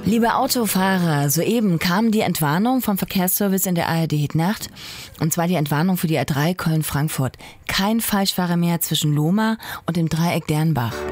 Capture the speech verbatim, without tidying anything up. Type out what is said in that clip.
Liebe Autofahrer, soeben kam die Entwarnung vom Verkehrsservice in der A R D Nacht. Und zwar die Entwarnung für die A drei Köln-Frankfurt. Kein Falschfahrer mehr zwischen Lohmar und dem Dreieck Dernbach.